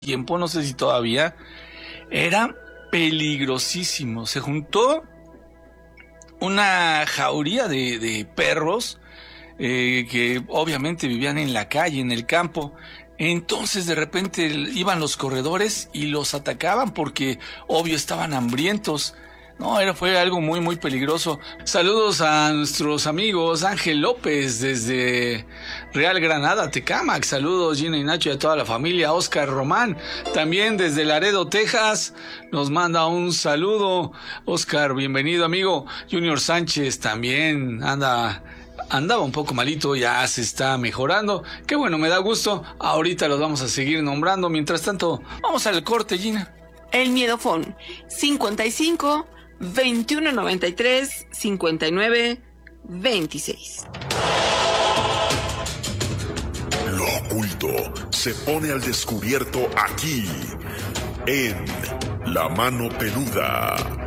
tiempo, no sé si todavía, era peligrosísimo. Se juntó una jauría de perros que obviamente vivían en la calle, en el campo. Entonces de repente iban los corredores y los atacaban porque obvio estaban hambrientos. No, fue algo muy, muy peligroso. Saludos a nuestros amigos Ángel López desde Real Granada, Tecámac. Saludos Gina y Nacho y a toda la familia. Oscar Román, también desde Laredo, Texas, nos manda un saludo. Oscar, bienvenido amigo. Junior Sánchez también andaba un poco malito, ya se está mejorando. Qué bueno, me da gusto. Ahorita los vamos a seguir nombrando. Mientras tanto, vamos al corte, Gina. El Miedofón, 55 21 93 59 26. Lo oculto se pone al descubierto aquí, en La Mano Peluda.